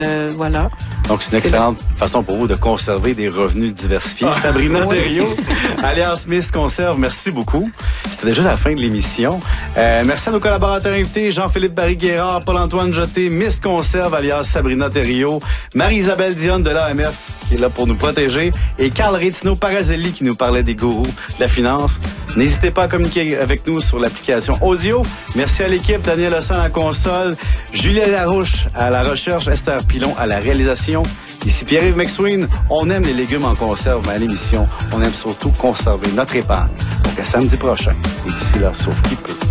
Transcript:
Voilà. Donc, c'est une excellente façon pour vous de conserver des revenus diversifiés. Sabrina Thériault, alias Miss Conserve, merci beaucoup. C'était déjà la fin de l'émission. Merci à nos collaborateurs invités, Jean-Philippe Barry-Guérard, Paul-Antoine Jeté, Miss Conserve, alias Sabrina Thériault, Marie-Isabelle Dionne de l'AMF, qui est là pour nous protéger, et Carl Rétino Parazelli, qui nous parlait des gourous de la finance. N'hésitez pas à communiquer avec nous sur l'application audio. Merci à l'équipe, Daniel Hassan à la console, Julia Larouche à la recherche, Esther Pilon à la réalisation. Ici Pierre-Yves McSween. On aime les légumes en conserve, mais à l'émission, on aime surtout conserver notre épargne. Donc à samedi prochain. Et d'ici là, sauf qui peut.